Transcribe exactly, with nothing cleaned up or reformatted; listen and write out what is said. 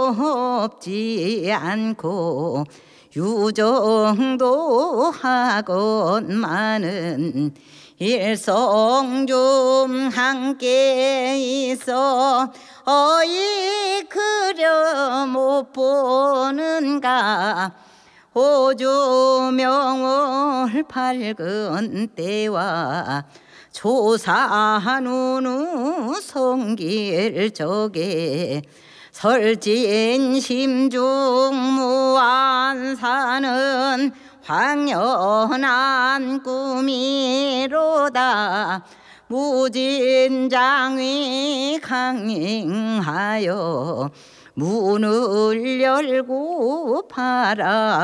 없지 않고 유정도 하건만은 일성 좀 함께 있어 어이 그려 못 보는가. 호주명월 밝은 때와 조사누누 성길 적에 설진 심중무안 사는 황연한 꿈이로다. 무진장이 강행하여 문을 열고 바라